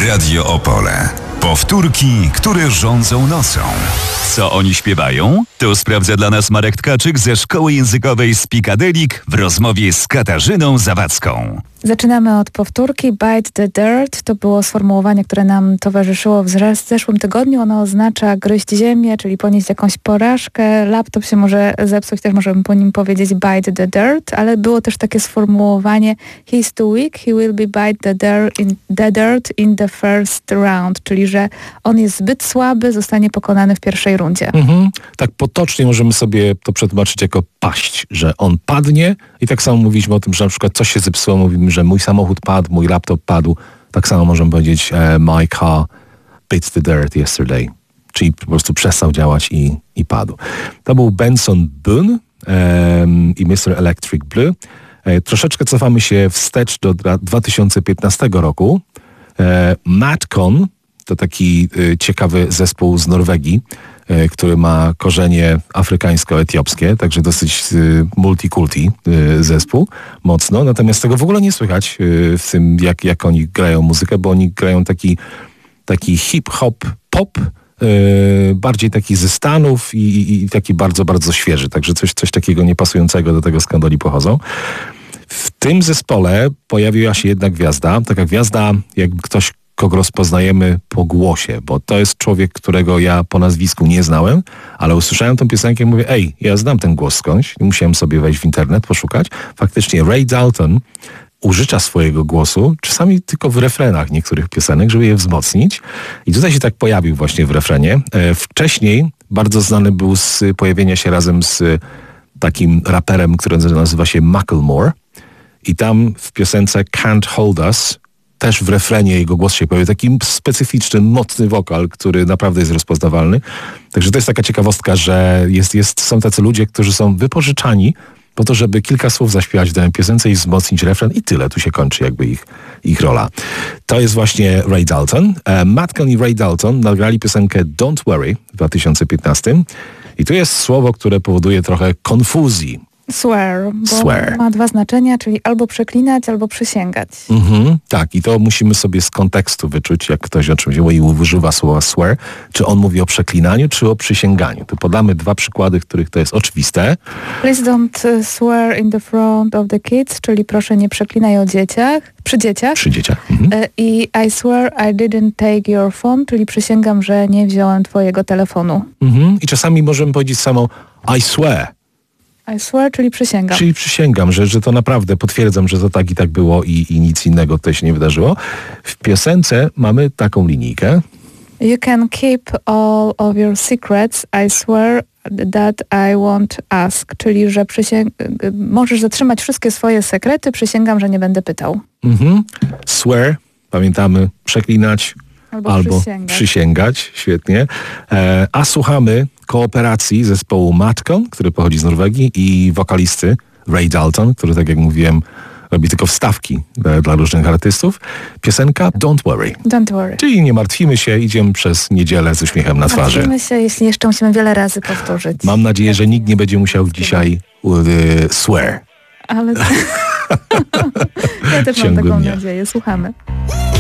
Radio Opole. Powtórki, które rządzą nocą. Co oni śpiewają? To sprawdza dla nas Marek Tkaczyk ze Szkoły Językowej Speakadelik w rozmowie z Katarzyną Zawadzką. Zaczynamy od powtórki. Bite the dirt to było sformułowanie, które nam towarzyszyło w zeszłym tygodniu. Ono oznacza gryźć ziemię, czyli ponieść jakąś porażkę. Laptop się może zepsuć, też możemy po nim powiedzieć bite the dirt, ale było też takie sformułowanie he's too weak, he will be bite the dirt in the first round, czyli że on jest zbyt słaby, zostanie pokonany w pierwszej rundzie. Tak potocznie możemy sobie to przetłumaczyć jako paść, że on padnie i tak samo mówiliśmy o tym, że na przykład coś się zepsuło, mówimy, że mój samochód padł, mój laptop padł. Tak samo możemy powiedzieć my car bit the dirt yesterday, czyli po prostu przestał działać i padł. To był Benson Boone i Mr. Electric Blue. Troszeczkę cofamy się wstecz do 2015 roku. Madcon to taki ciekawy zespół z Norwegii, który ma korzenie afrykańsko-etiopskie, także dosyć multikulti zespół, mocno. Natomiast tego w ogóle nie słychać w tym, jak oni grają muzykę, bo oni grają taki hip-hop, pop, bardziej taki ze Stanów i taki bardzo, bardzo świeży. Także coś takiego niepasującego do tego, skąd oni pochodzą. W tym zespole pojawiła się jedna gwiazda, taka gwiazda, jakby ktoś, kogo rozpoznajemy po głosie, bo to jest człowiek, którego ja po nazwisku nie znałem, ale usłyszałem tę piosenkę i mówię, ja znam ten głos skądś. I musiałem sobie wejść w internet, poszukać. Faktycznie Ray Dalton użycza swojego głosu, czasami tylko w refrenach niektórych piosenek, żeby je wzmocnić. I tutaj się tak pojawił właśnie w refrenie. Wcześniej bardzo znany był z pojawienia się razem z takim raperem, który nazywa się Macklemore. I tam w piosence Can't Hold Us też w refrenie jego głos się pojawił, taki specyficzny, mocny wokal, który naprawdę jest rozpoznawalny. Także to jest taka ciekawostka, że są tacy ludzie, którzy są wypożyczani po to, żeby kilka słów zaśpiewać w danej piosence i wzmocnić refren i tyle. Tu się kończy jakby ich rola. To jest właśnie Ray Dalton. Madcon i Ray Dalton nagrali piosenkę Don't Worry w 2015 i tu jest słowo, które powoduje trochę konfuzji. Swear, bo ma dwa znaczenia, czyli albo przeklinać, albo przysięgać. Tak, i to musimy sobie z kontekstu wyczuć, jak ktoś o czymś mówi i używa słowa swear, czy on mówi o przeklinaniu, czy o przysięganiu. Tu podamy dwa przykłady, w których to jest oczywiste. Please don't swear in the front of the kids, czyli proszę nie przeklinaj o dzieciach, przy dzieciach. I I swear I didn't take your phone, czyli przysięgam, że nie wziąłem twojego telefonu. I czasami możemy powiedzieć samo I swear. I swear, czyli przysięgam. Czyli przysięgam, że to naprawdę potwierdzam, że to tak i tak było i nic innego tutaj się nie wydarzyło. W piosence mamy taką linijkę. You can keep all of your secrets, I swear that I won't ask. Czyli, że możesz zatrzymać wszystkie swoje sekrety, przysięgam, że nie będę pytał. Swear, pamiętamy, przeklinać albo przysięgać. Świetnie. A słuchamy kooperacji zespołu Madcon, który pochodzi z Norwegii, i wokalisty Ray Dalton, który, tak jak mówiłem, robi tylko wstawki dla różnych artystów. Piosenka Don't Worry. Don't worry. Czyli nie martwimy się, idziemy przez niedzielę z uśmiechem na twarzy. Martwimy się, jeśli jeszcze musimy wiele razy powtórzyć. Mam nadzieję, że nikt nie będzie musiał dzisiaj swear. Ale ja też mam taką nadzieję. Słuchamy.